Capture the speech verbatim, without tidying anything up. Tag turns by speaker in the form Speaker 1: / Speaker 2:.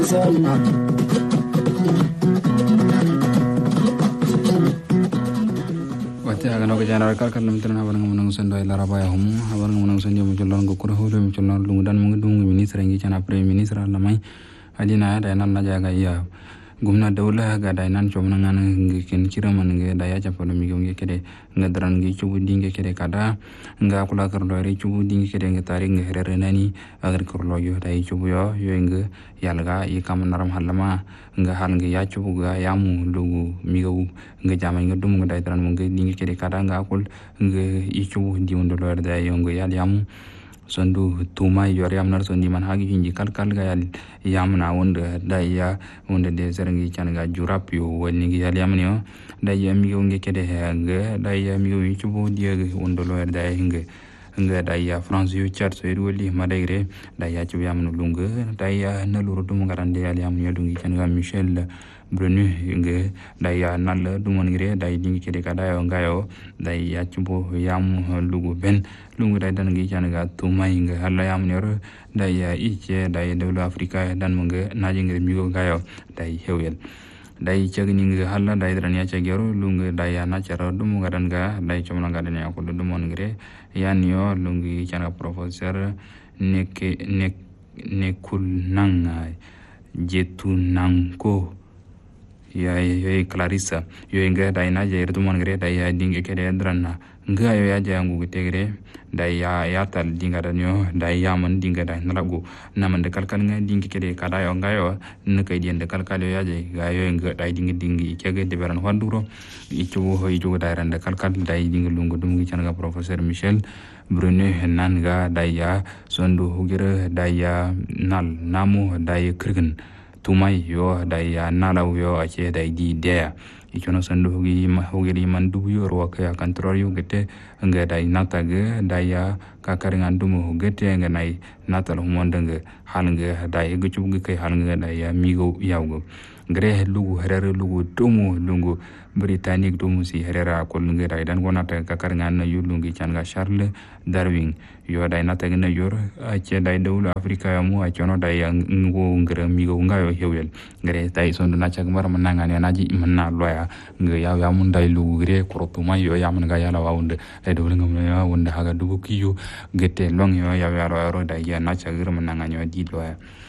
Speaker 1: wate aga no jana kal kal lamtana habar ngam sendo ila rabaya hum habar ngam sendo mu jolon go kuro holo mu jolon lungu dan mu dungu ministre ngi chana premier ministre la mai adina da nan na jaga iya gumna dawla ga da nan chomna ngana ngi ken kiraman ngi da ya chapalo mi ngi kede ngadran ngi chubu dinge kede kada nga kula kar do re chubu dinge kede ngi tari ngi herere nani agar kar lo yo dai chubu yo yo ngi yalga i kam naram halama nga hal ngi ya chubu ga yamu lugu mi go ngi jama ngi dum ngi dai tran ngi dinge kede kada nga kul ngi i chubu di wondo lo da yo ngi yal yamu sondu tuma yor yam nar sondi man hagi hinji kal kal ga yal yam na wonde daya wonde de zerangi changa jurap yo woni gi yal yam ni o daya mi yo nge kede hanga daya mi yo chubo die wondo lo daya hinge nga daya france yo chat so woli madaire daya chu yam no lunga daya na luru dum garande yal yam yo dungi changa michel brenu nge daya nal dumon ngire daya dingi kede kada yo ngayo daya chubo yam lugu ben lungu dai dan ngi changa tumai nga halla yam nyor daya iche daya dawla afrika dan munga naji ngire migo gayo dai hewel dai chagni nga halla dai dan ya chagero lungu daya na charo dum gadan ga dai chomna gadan ya ko dumon ngire yan yo lungu changa professeur nek nek nekul nanga jetu nanko ya ya clarissa yo nga dai na je dumon ngire dai ya dinge kede dranna nga yo ya jangu tegre dai ya ya tal dinga danyo dai ya man dinga dai nalago naman de kalkal nga dingi kede kada yo nga yo ne kay dien de kalkal yo ya je ga yo nga dai dingi dingi kege de beran wanduro i chugo hoy chugo dai rande kalkal dai dingi lungo dum gi changa professeur michel bruno nan ga dai ya sondu hugire dai ya nal namu dai kirgen tumai yo dai ya nalaw yo ache dai di dia ikono sandu hugi ma hugiri mandu yo ro ka control yo gete nga dai nata ge dai ya ka karingan dumu gete nga nai nata lo monde nga hal nga dai ge chubu ge hal nga dai ya migo yawgo gre lugu herere lugu dumu lungu britannique dumu si herera ko nga dai dan gonata ka karingan yo lungi changa charles darwin yo dai nata ge na yor ache dai dawla afrika ya mu achono dai ya ngo ngre migo ngayo hewel gre dai sondu na chag mar mananga ne naji manna loya nga yaw ya mun dai lugu gre korotuma yo ya mun ga yala wawunde dai do ngam ya wonde haga dugu kiyo gete long yo ya ya ro dai ya na chag mananga nyo di loya